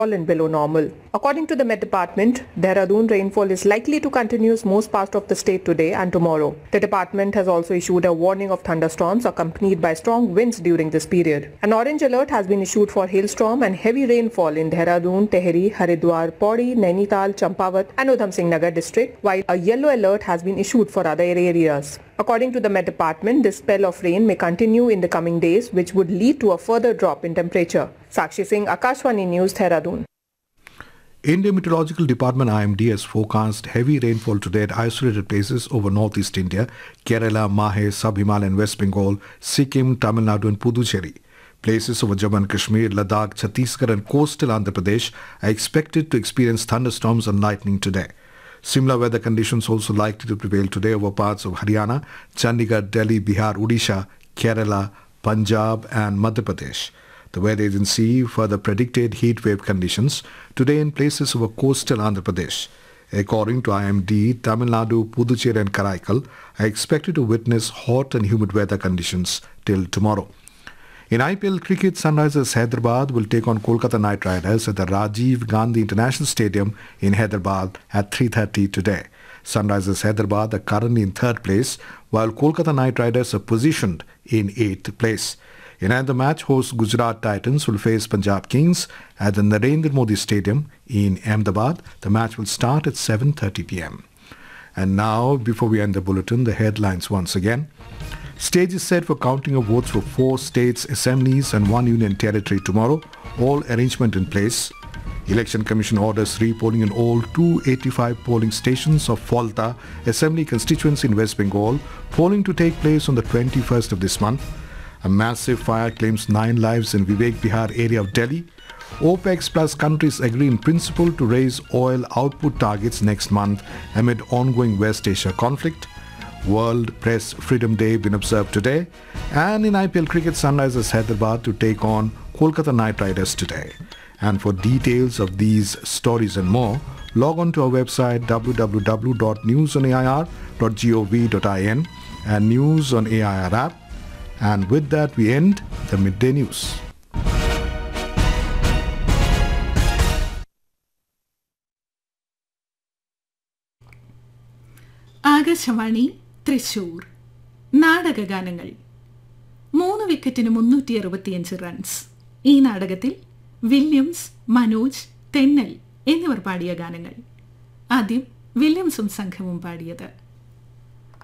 and below normal. According to the Met Department, Dehradun rainfall is likely to continue most parts of the state today and tomorrow. The department has also issued a warning of thunderstorms accompanied by strong winds during this period. An orange alert has been issued for hailstorm and heavy rainfall in Dehradun, Tehri, Haridwar, Pauri, Nainital, Champawat and Udham Singh Nagar district, while a yellow alert has been issued for other areas. According to the Met Department, this spell of rain may continue in the coming days, which would lead to a further drop in temperature. Sakshi Singh, Akashvani News, Dehradun. Indian Meteorological Department IMD has forecast heavy rainfall today at isolated places over northeast India, Kerala, Mahe, Sub-Himalayan West Bengal, Sikkim, Tamil Nadu and Puducherry. Places over Jammu and Kashmir, Ladakh, Chhattisgarh and coastal Andhra Pradesh are expected to experience thunderstorms and lightning today. Similar weather conditions also likely to prevail today over parts of Haryana, Chandigarh, Delhi, Bihar, Odisha, Kerala, Punjab and Madhya Pradesh. The weather agency further predicted heat wave conditions today in places over coastal Andhra Pradesh. According to IMD, Tamil Nadu, Puducherry and Karaikal are expected to witness hot and humid weather conditions till tomorrow. In IPL cricket, Sunrisers Hyderabad will take on Kolkata Knight Riders at the Rajiv Gandhi International Stadium in Hyderabad at 3:30 today. Sunrisers Hyderabad are currently in third place, while Kolkata Knight Riders are positioned in eighth place. In another match, host Gujarat Titans will face Punjab Kings at the Narendra Modi Stadium in Ahmedabad. The match will start at 7:30 p.m. And now, before we end the bulletin, the headlines once again. Stage is set for counting of votes for 4 states, assemblies and 1 union territory tomorrow. All arrangement in place. Election Commission orders repolling in all 285 polling stations of Falta Assembly constituency in West Bengal. Polling to take place on the 21st of this month. A massive fire claims 9 lives in Vivek Bihar area of Delhi. OPEC plus countries agree in principle to raise oil output targets next month amid ongoing West Asia conflict. World Press Freedom Day been observed today. And in IPL cricket, Sunrisers Hyderabad to take on Kolkata Knight Riders today. And for details of these stories and more, log on to our website www.newsonair.gov.in and News on AIR app. And with that, we end the Midday News. Akashvani Thrissur നാടകഗാനങ്ങൾ 3 വിക്കറ്റിന് 365 runs. ഈ നാടകത്തിൽ Williams, Manoj, തെന്നൽ എന്നിവർ പാടിയ ഗാനങ്ങൾ. ആദ്യം വില്യംസും സംഘവും പാടിയത്.